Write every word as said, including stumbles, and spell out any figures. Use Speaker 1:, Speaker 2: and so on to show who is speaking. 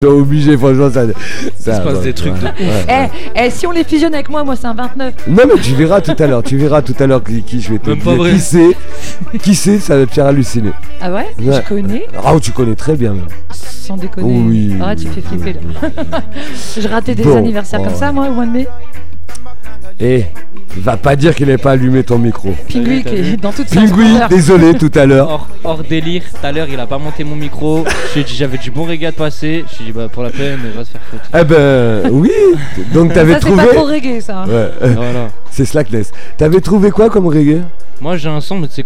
Speaker 1: Obligé, franchement, ça.
Speaker 2: Ça se passe
Speaker 1: ouais,
Speaker 2: des trucs
Speaker 1: ouais,
Speaker 2: de.
Speaker 1: Ouais,
Speaker 3: Eh,
Speaker 1: ouais.
Speaker 3: eh, si on les fusionne avec moi, moi c'est un vingt-neuf.
Speaker 1: Non, mais tu verras tout à l'heure, tu verras tout à l'heure qui, qui je vais te
Speaker 2: Même
Speaker 1: dire.
Speaker 2: pas vrai.
Speaker 1: Qui c'est Qui c'est Ça va te faire halluciner.
Speaker 3: Ah ouais,
Speaker 1: Ouais.
Speaker 3: Je connais.
Speaker 1: Ah, tu connais très bien, même.
Speaker 3: Sans déconner.
Speaker 1: Oui.
Speaker 3: Ah, tu fais flipper là. Je ratais des
Speaker 1: Bon.
Speaker 3: anniversaires comme
Speaker 1: Oh.
Speaker 3: ça, moi, au mois de mai.
Speaker 1: Eh, va pas dire qu'il n'avait pas allumé ton micro.
Speaker 3: Pingui qui est dans toute sa
Speaker 1: Pingui,
Speaker 3: splendeur.
Speaker 1: désolé tout à l'heure.
Speaker 2: Hors, hors délire, tout à l'heure il a pas monté mon micro. Je lui ai dit j'avais du bon reggae de passer. Je lui ai dit bah pour la peine, va se faire foutre.
Speaker 1: Eh ben, oui. Donc t'avais
Speaker 3: Ça, c'est
Speaker 1: trouvé.
Speaker 3: pas trop reggae ça.
Speaker 1: Ouais,
Speaker 2: Voilà.
Speaker 1: c'est Slackless. T'avais trouvé quoi comme reggae?
Speaker 2: Moi j'ai un son, mais tu sais